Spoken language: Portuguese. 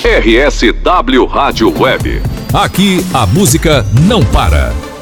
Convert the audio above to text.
RSW Rádio Web. Aqui a música não para.